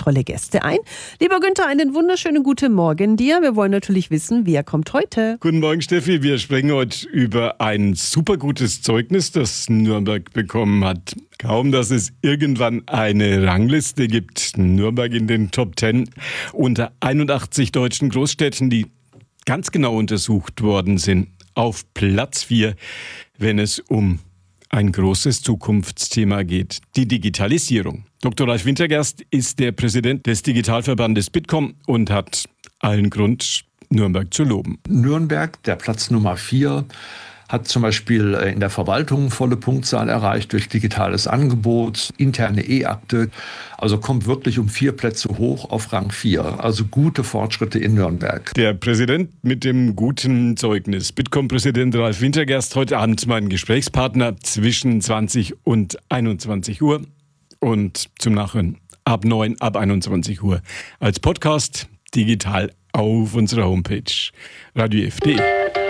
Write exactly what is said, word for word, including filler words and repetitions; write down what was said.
tolle Gäste ein. Lieber Günther, einen wunderschönen guten Morgen dir. Wir wollen natürlich wissen, wer kommt heute. Guten Morgen, Steffi. Wir sprechen heute über ein super gutes Zeugnis, das Nürnberg bekommen hat. Kaum, dass es irgendwann eine Rangliste gibt. Nürnberg in den Top Ten unter einundachtzig deutschen Großstädten, die ganz genau untersucht worden sind. Auf Platz vier, wenn es um ein großes Zukunftsthema geht, die Digitalisierung. Doktor Ralf Wintergerst ist der Präsident des Digitalverbandes Bitkom und hat allen Grund, Nürnberg zu loben. Nürnberg, der Platz Nummer vier, hat zum Beispiel in der Verwaltung volle Punktzahl erreicht durch digitales Angebot, interne E-Akte. Also kommt wirklich um vier Plätze hoch auf Rang vier. Also gute Fortschritte in Nürnberg. Der Präsident mit dem guten Zeugnis. Bitkom-Präsident Ralf Wintergerst, heute Abend mein Gesprächspartner zwischen zwanzig und einundzwanzig Uhr. Und zum Nachhören ab neun, ab einundzwanzig Uhr. Als Podcast digital auf unserer Homepage radio f punkt d e.